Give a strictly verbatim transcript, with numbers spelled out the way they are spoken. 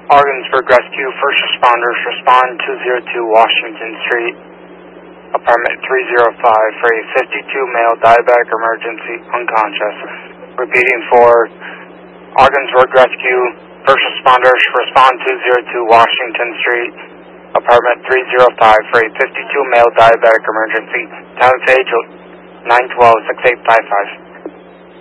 Ogdensburg Rescue, first responders respond two oh two Washington Street, apartment three oh five for a fifty-two male diabetic emergency, unconscious. Repeating for Ogdensburg Rescue, first responders respond two oh two Washington Street, apartment three oh five for a fifty-two male diabetic emergency. Time of age nine twelve six eight five five.